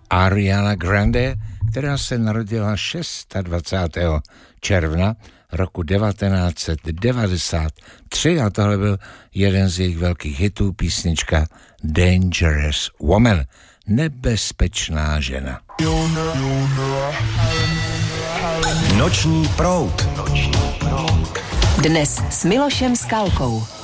Ariana Grande, která se narodila 26. června roku 1993 a tohle byl jeden z jejich velkých hitů, písnička Dangerous Woman, nebezpečná žena. Noční proud. Dnes s Milošem Skalkou.